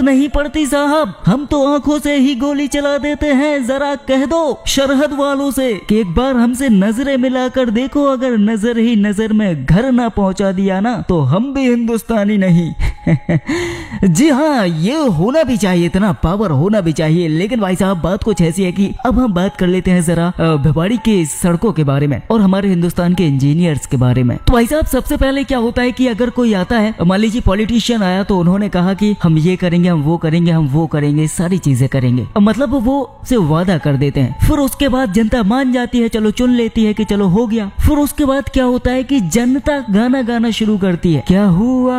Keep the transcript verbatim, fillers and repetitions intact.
नहीं पड़ती साहब, हम तो आंखों से ही गोली चला देते हैं। जरा कह दो सरहद वालों से कि एक बार हमसे नजरें मिलाकर देखो, अगर नजर ही नजर में घर ना पहुंचा दिया ना तो हम भी हिंदुस्तानी नहीं। जी हाँ, ये होना भी चाहिए, इतना पावर होना भी चाहिए। लेकिन भाई साहब बात कुछ ऐसी है कि अब हम बात कर लेते हैं जरा भिवाड़ी के सड़कों के बारे में और हमारे हिंदुस्तान के इंजीनियर्स के बारे में। तो भाई साहब सबसे पहले क्या होता है कि अगर कोई आता है, मान लीजिए पॉलिटिशियन आया, तो उन्होंने कहा कि हम ये करेंगे, हम वो करेंगे, हम वो करेंगे, सारी चीजें करेंगे, मतलब वो से वादा कर देते हैं। फिर उसके बाद जनता मान जाती है, चलो चुन लेती है कि चलो हो गया। फिर उसके बाद क्या होता है कि जनता गाना गाना शुरू करती है, क्या हुआ